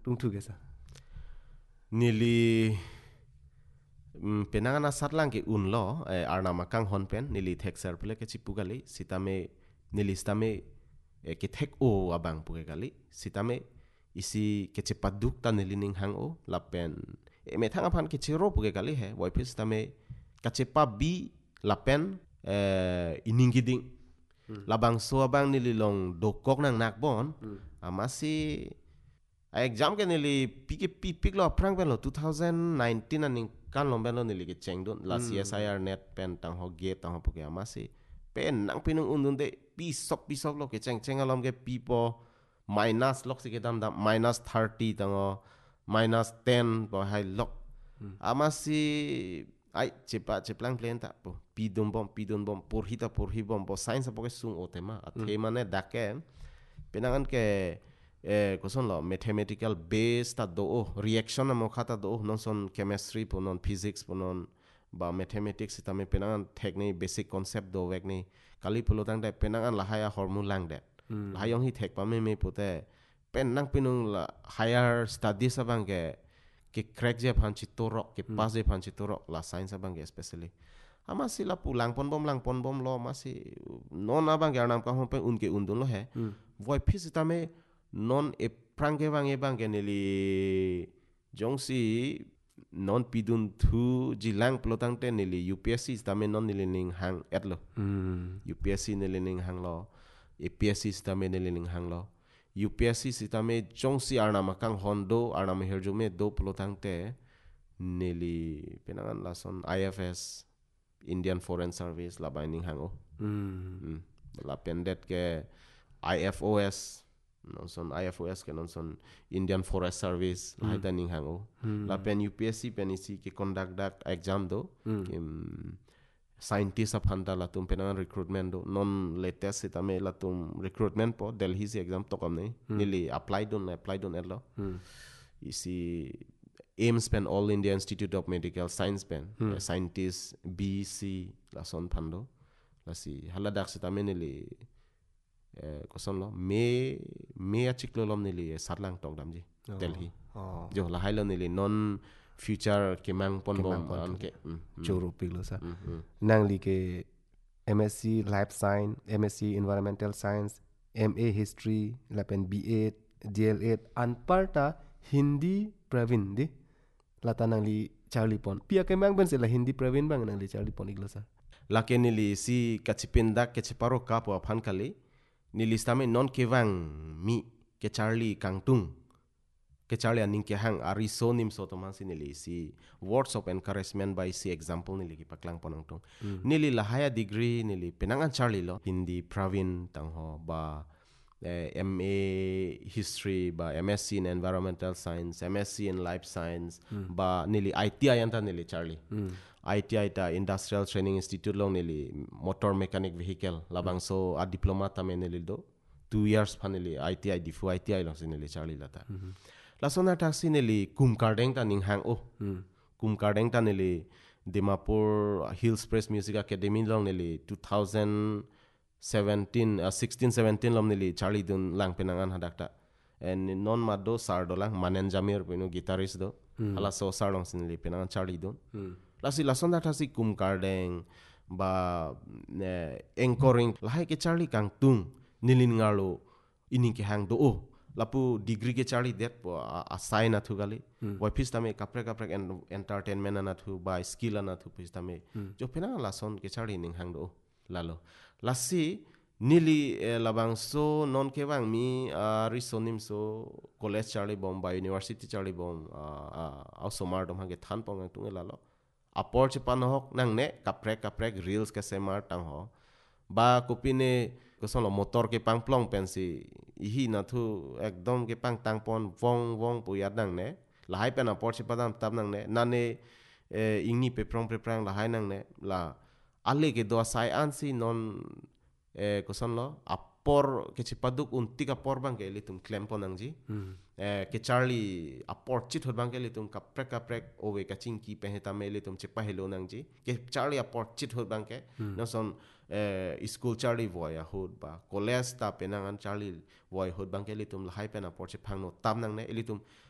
tungtu gesa nili penangan asat lang ke unlo arna makang honpen nili thek sar pele ke chipugali sitame nili stame ke thek o abang puke kali sitame isi ke cepaduk ta nili ning hang o lapen me thang aphan ke chiro puke kali he wipis tame kacepa bi lapen iningiding labang so abang nili long dokok nang nakbon amasi exam ke nili pik lo prang ben lo 2019 aning kan lo ben lo nili ke chengdon la CSIR net pen tang ho gate tang ho puke amasi pen nang pinung undun de pisok lo ke cheng alom ke pipo minus lok si ke dam minus 30 tang ho minus 10 bo hai lok amasi ai ceplang plan ta po pidon bom porhi bom bo science po ke sung o tema tema ne daken penangan ke koson lo mathematical base ta do reaction mo khata do non son chemistry po non physics po non ba mathematics ta me penangan technique basic concept do wek ni kali pulo tang de penangan la haya hormone lang de la yong hi thek pa me pote pen nang pinung la higher studies abang ke crack je phan chi torok ke pass je phan chi torok la science abang especially amasi la pulang pon bom lo masi non abang ga nam ka hom pe unke undun lo he voi phis ta me non e prange bang neli jongsi non pidun thu jilang plotang te neli UPSC stame non neli ning hang etlo UPSC neli ning hang lo APSC stame neli ning hang lo UPSC stame jongsi arna makang hondo arna me herjume do plotang te neli penangan lason IFS Indian Foreign Service la binding hang o la pendet ke IFOS non son IFOS ke non son Indian Forest Service la hita ning hang o la pen UPSC pen isi ke conduct dak exam do scientist of handa la tum penang recruitment do non latest itame la tum recruitment po Delhi si exam to kam nei nili apply don elo isi AIMS pen All India Institute of Medical Science pen scientist BC la son phando la si haladak sitame nili koson lo me achiklo lom nili sarlang tong damji Delhi jo la hailo nili non future kemang pon bom an ke choro piglo sa nang li ke MSc Life Science MSc Environmental Science MA History lapen B8 DL8 anparta Hindi Pravin di lata nang li Charlie Pon pia kemang ben se la Hindi Pravin bang nang li Charlie Pon iglo sa la ke nili si kachipindak ke cheparo kapo aphan kali nilistame non kevang mi ke Charlie Kangtung ke Charlie aning ke hang ariso nim so to man nili si words of encouragement by si example nili ki paklang ponang tung nili la higher degree nili penangan Charlie lo Hindi Pravin tang ho ba MA History ba MSc in Environmental Science MSc in Life Science ba nili ITI anta nili Charlie ITI ta Industrial Training Institute long nili Motor Mechanic Vehicle labang so a diploma ta me nili do 2 years paneli ITI difu ITI long nili Charlie lata la sona taxi nili Kumkardeng ta ning hang o Kumkardeng ta nili Dimapur Hills Press Music Academy long nili 16-17 lom nili Charlie dun lang penangan hadakta and non mado sar do lang Manen Jamir pinu guitarist do ala so sar long nili penangan Charlie dun lasi lason data si Kumkardeng ba anchoring lahai ke Charlie Kangtung nilin ngalo ini ke hang do lapu degree ke Charlie det po assign athu gali wai phis tame kaprek entertainment anathu ba skill anathu phis tame jo penangan lason ke Charlie ning hang do lalo lasi nili labang so non kewang mi risonim so college Charlie bom ba university Charlie bom ausomar dom hage than pong tung lalo apor chipan hok nang ne kaprek reels ke semar tang ho ba kopine koson motor ke pangplong pensi ihi na thu ekdom ke pang tang pon wong puyat nang ne lahai pen apor chipadam tab nang ne nane ingi pe prang lahai nang ne la ale ke do sai ansi non koson lo apor ke chipaduk unti ka por bang ke litum klempo nang ji ke Charlie apor chit hot bang ke litum kaprek owe ka chingki pe heta me litum chepa hello nang ji ke Charlie apor chit hot bang ke no son school Charlie boy hot ba college ta penangan Charlie boy hot bang ke litum lahai pen apor che phang no tam nang ne litum